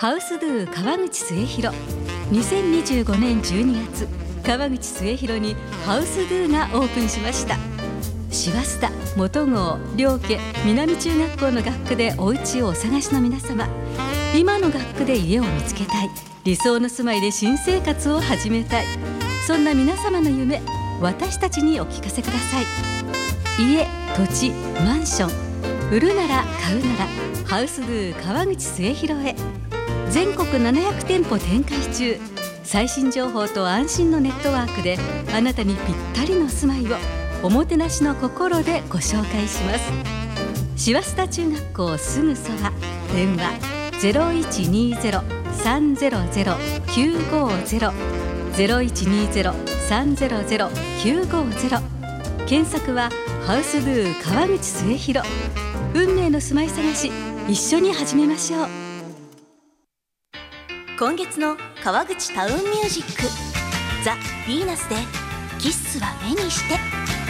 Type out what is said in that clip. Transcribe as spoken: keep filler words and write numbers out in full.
ハウスドゥ川口末広。にせんにじゅうごねんじゅうにがつ、川口末広にハウスドゥがオープンしました。師走田、元郷、両家、南中学校の学区でお家をお探しの皆様、今の学区で家を見つけたい、理想の住まいで新生活を始めたい、そんな皆様の夢、私たちにお聞かせください。家、土地、マンション、売るなら買うならハウスドゥ川口末広へ。全国ななひゃくてんぽ展開中。最新情報と安心のネットワークであなたにぴったりの住まいをおもてなしの心でご紹介します。師走田中学校すぐそば。電話 ゼロいちにゼロ さんゼロゼロ きゅうごゼロ ゼロいちにゼロ さんゼロゼロ きゅうごゼロ。検索はハウスドゥ川口末広。運命の住まい探し、一緒に始めましょう。 今月の川口タウンミュージック、ザ・ヴィーナスでキッスは目にして。